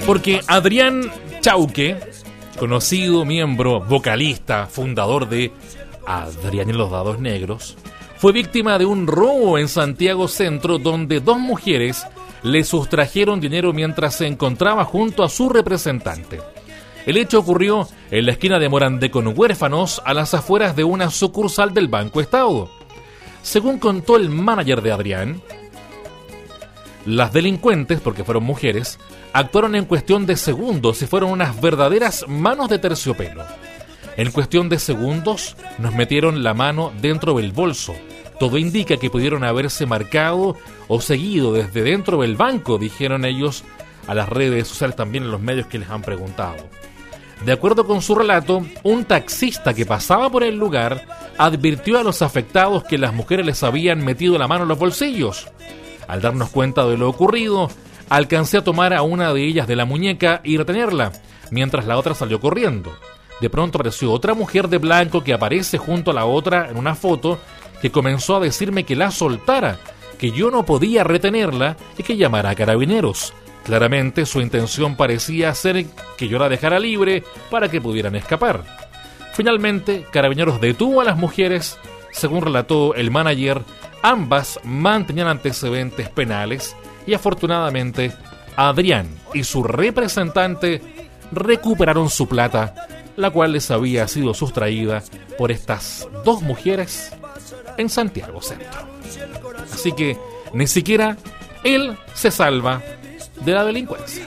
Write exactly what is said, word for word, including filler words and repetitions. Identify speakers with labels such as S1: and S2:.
S1: Porque Adrián Chauque, conocido miembro, vocalista, fundador de Adrián y los Dados Negros, fue víctima de un robo en Santiago Centro, donde dos mujeres le sustrajeron dinero mientras se encontraba junto a su representante. El hecho ocurrió en la esquina de Morandé con Huérfanos, a las afueras de una sucursal del Banco Estado. Según contó el manager de Adrián, las delincuentes, porque fueron mujeres, actuaron en cuestión de segundos y fueron unas verdaderas manos de terciopelo. En cuestión de segundos nos metieron la mano dentro del bolso. Todo indica que pudieron haberse marcado o seguido desde dentro del banco, dijeron ellos a las redes sociales, también en los medios que les han preguntado. De acuerdo con su relato, un taxista que pasaba por el lugar advirtió a los afectados que las mujeres les habían metido la mano en los bolsillos. Al darnos cuenta de lo ocurrido, alcancé a tomar a una de ellas de la muñeca y retenerla, mientras la otra salió corriendo. De pronto apareció otra mujer de blanco que aparece junto a la otra en una foto, que comenzó a decirme que la soltara, que yo no podía retenerla y que llamara a carabineros. Claramente su intención parecía ser que yo la dejara libre para que pudieran escapar. Finalmente, Carabineros detuvo a las mujeres. Según relató el manager, ambas mantenían antecedentes penales y afortunadamente Adrián y su representante recuperaron su plata, la cual les había sido sustraída por estas dos mujeres en Santiago Centro. Así que ni siquiera él se salva de la delincuencia.